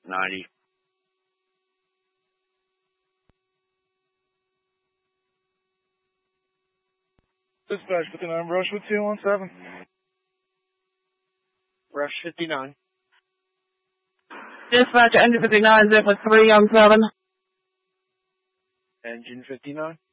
90. Dispatch 59, Brushwood 217. Rush 59. Dispatch, engine 59, 0 for 3 on 7. Engine 59.